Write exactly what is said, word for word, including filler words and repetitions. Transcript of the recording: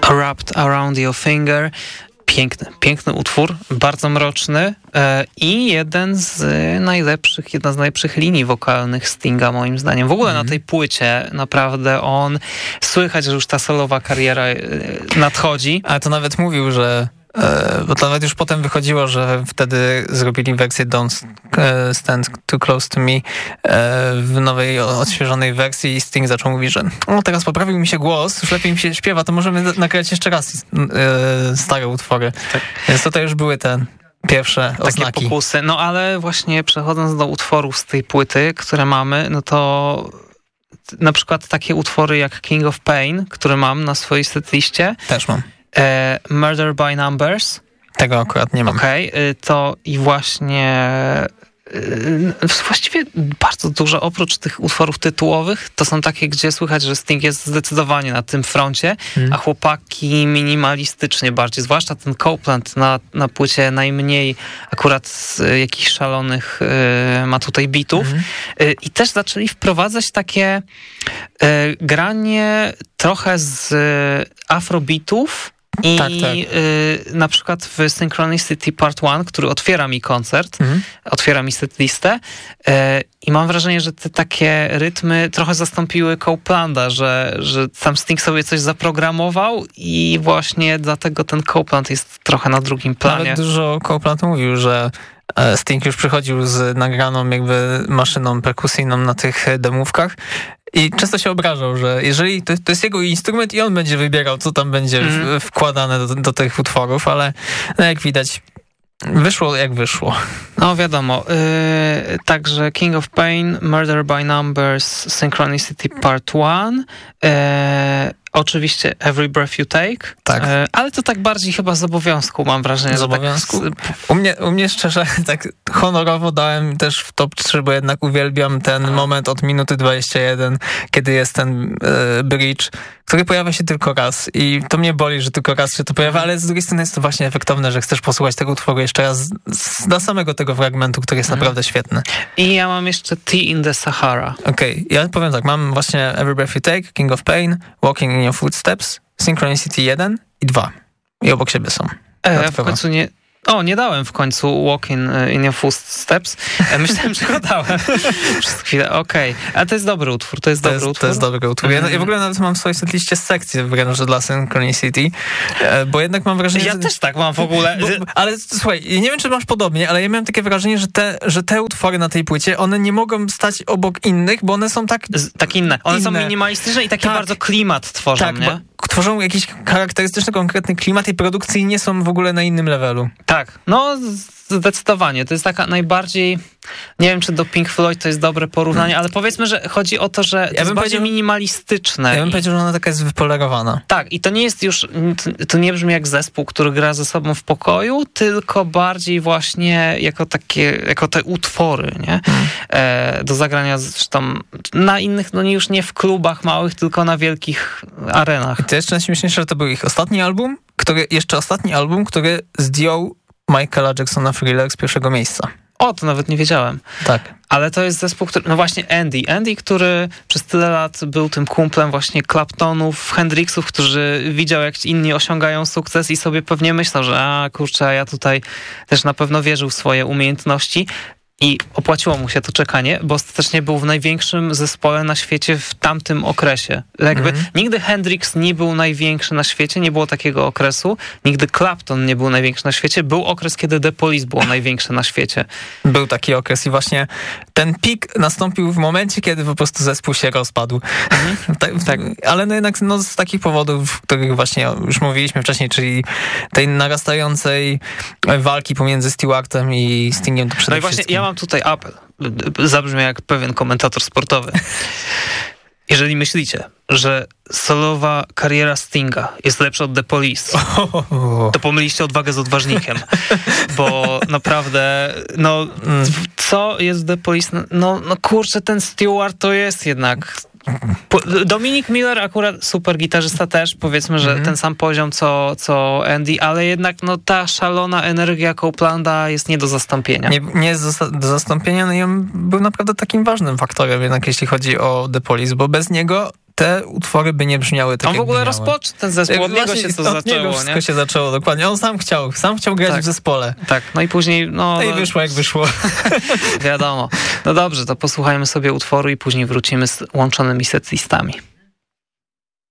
Wrapped Around Your Finger. Piękny, piękny utwór, bardzo mroczny e, i jeden z najlepszych, jedna z najlepszych linii wokalnych Stinga moim zdaniem. W ogóle mm. na tej płycie naprawdę on, słychać, że już ta solowa kariera e, nadchodzi. Ale to nawet mówił, że bo to nawet już potem wychodziło, że wtedy zrobili wersję Don't Stand Too Close to Me w nowej, odświeżonej wersji i Sting zaczął mówić, że o, teraz poprawił mi się głos, już lepiej mi się śpiewa, to możemy nagrać jeszcze raz stare utwory. Tak. Więc tutaj już były te pierwsze takie oznaki. Pokusy. No ale właśnie przechodząc do utworów z tej płyty, które mamy, no to na przykład takie utwory jak King of Pain, które mam na swojej setliście. Też mam. E, Murder by Numbers. Tego akurat nie mam. Okej, okay, to i właśnie właściwie bardzo dużo, oprócz tych utworów tytułowych, to są takie, gdzie słychać, że Sting jest zdecydowanie na tym froncie, hmm. a chłopaki minimalistycznie bardziej, zwłaszcza ten Copeland na, na płycie najmniej akurat jakichś szalonych y, ma tutaj bitów hmm. y, i też zaczęli wprowadzać takie y, granie trochę z y, afrobitów. I tak, tak. Y, na przykład w Synchronicity Part One, który otwiera mi koncert, mhm. otwiera mi setlistę y, i mam wrażenie, że te takie rytmy trochę zastąpiły Copelanda, że, że tam Sting sobie coś zaprogramował i właśnie dlatego ten Copeland jest trochę na drugim planie. Nawet dużo Copeland mówił, że Sting już przychodził z nagraną jakby maszyną perkusyjną na tych demówkach i często się obrażał, że jeżeli to, to jest jego instrument i on będzie wybierał, co tam będzie mm. w, wkładane do, do tych utworów, ale no jak widać, wyszło jak wyszło. No wiadomo. Yy, także King of Pain, Murder by Numbers, Synchronicity Part One, yy, oczywiście Every Breath You Take, tak. yy, ale to tak bardziej chyba z obowiązku, mam wrażenie. Z obowiązku? Tak, u, mnie, u mnie szczerze tak honorowo dałem też w top trzy, bo jednak uwielbiam ten Aha. moment od minuty dwadzieścia jeden, kiedy jest ten yy, bridge, który pojawia się tylko raz i to mnie boli, że tylko raz się to pojawia, ale z drugiej strony jest to właśnie efektowne, że chcesz posłuchać tego utworu jeszcze raz z, dla samego tego fragmentu, który jest mhm. naprawdę świetny. I ja mam jeszcze Tea in the Sahara. Okej, okay. Ja powiem tak, mam właśnie Every Breath You Take, King of Pain, Walking in Your Footsteps, Synchronicity jeden i dwa. I obok siebie są. E, w końcu nie... O, nie dałem w końcu Walk in, in Your Footsteps. Myślałem, że go dałem przez chwilę. Okej. Okay. A to jest dobry utwór. To jest to dobry jest, utwór. To jest dobry utwór. Ja, ja w ogóle nawet mam w swojej setliście sekcję wręcz dla Synchronicity, bo jednak mam wrażenie, Ja że... też tak mam w ogóle. Bo, ale słuchaj, nie wiem, czy masz podobnie, ale ja miałem takie wrażenie, że te, że te utwory na tej płycie, one nie mogą stać obok innych, bo one są tak... Tak inne. One inne. są minimalistyczne i taki tak. bardzo klimat tworzą, tak, nie? Tworzą jakiś charakterystyczny, konkretny klimat i produkcyjnie są w ogóle na innym levelu. Tak, no zdecydowanie. To jest taka najbardziej... Nie wiem, czy do Pink Floyd to jest dobre porównanie, ale powiedzmy, że chodzi o to, że to ja jest bardziej minimalistyczne. Ja bym i... powiedział, że ona taka jest wypolerowana. Tak, i to nie jest już... To nie brzmi jak zespół, który gra ze sobą w pokoju, tylko bardziej właśnie jako takie, jako te utwory, nie? Hmm. E, do zagrania zresztą na innych, no już nie w klubach małych, tylko na wielkich arenach. I to jeszcze najśmieszniejsze, że to był ich ostatni album, który, jeszcze ostatni album, który zdjął Michaela Jacksona Thriller z pierwszego miejsca. O, to nawet nie wiedziałem. Tak. Ale to jest zespół, który... No właśnie Andy. Andy, który przez tyle lat był tym kumplem właśnie Claptonów, Hendrixów, którzy widział, jak inni osiągają sukces i sobie pewnie myślał, że a kurczę, a ja tutaj też na pewno wierzył w swoje umiejętności. I opłaciło mu się to czekanie, bo ostatecznie był w największym zespole na świecie w tamtym okresie. Jakby mm. nigdy Hendrix nie był największy na świecie, nie było takiego okresu. Nigdy Clapton nie był największy na świecie. Był okres, kiedy The Police było największe na świecie. Był taki okres i właśnie ten pik nastąpił w momencie, kiedy po prostu zespół się rozpadł. Mm. tak, tak. Ale no jednak no, z takich powodów, których właśnie już mówiliśmy wcześniej, czyli tej narastającej walki pomiędzy Stewartem i Stingiem, to przede no i właśnie wszystkim. Ja mam tutaj apel. Zabrzmi jak pewien komentator sportowy. Jeżeli myślicie, że solowa kariera Stinga jest lepsza od The Police, to pomyliście odwagę z odważnikiem. Bo naprawdę, no, co jest The Police? No, no kurczę, ten Stewart to jest jednak... Dominic Miller akurat super gitarzysta też, powiedzmy, że mm-hmm. ten sam poziom co, co Andy, ale jednak no ta szalona energia Copelanda jest nie do zastąpienia. Nie, nie jest do zastąpienia, no i on był naprawdę takim ważnym faktorem jednak jeśli chodzi o The Police, bo bez niego te utwory by nie brzmiały tak, On w ogóle rozpoczął ten zespół, od niego się to od zaczęło, niego wszystko nie? się zaczęło, dokładnie. On sam chciał, sam chciał grać tak. w zespole. Tak, no i później... No, no i wyszło jak wyszło. Wiadomo. No dobrze, to posłuchajmy sobie utworu i później wrócimy z łączonymi setlistami.